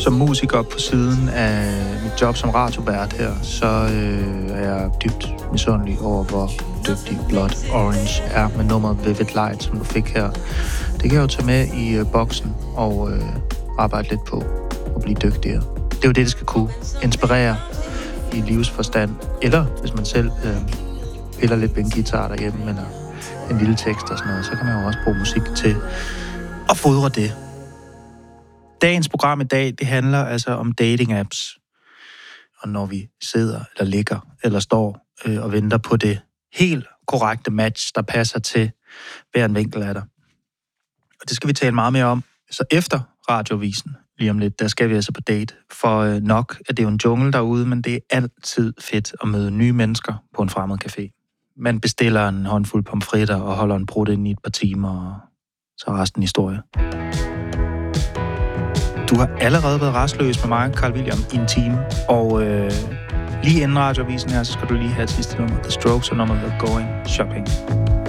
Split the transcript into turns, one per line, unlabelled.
Som musiker på siden af mit job som radiovært her, så er jeg dybt misundelig over, hvor dygtig Blood Orange er med nummeret Vivid Light, som du fik her. Det kan jeg jo tage med i boksen og arbejde lidt på at blive dygtigere. Det er jo det skal kunne. Inspirere i livsforstand. Eller hvis man selv piller lidt med en guitar derhjemme, eller en lille tekst og sådan noget, så kan man jo også bruge musik til at fodre det. Dagens program i dag, det handler altså om dating-apps. Og når vi sidder, eller ligger, eller står og venter på det helt korrekte match, der passer til hver en vinkel af dig. Og det skal vi tale meget mere om. Så efter radiovisen, lige om lidt, der skal vi altså på date. For nok er det jo en jungle derude, men det er altid fedt at møde nye mennesker på en fremmed café. Man bestiller en håndfuld pomfritter og holder en brud ind i et par timer, og så er resten historie. Du har allerede været rastløs med mig, Carl William, i en time, og lige inden radiovisen her, så skal du lige have et sidste nummer, The Strokes, og nummeret Going Shopping.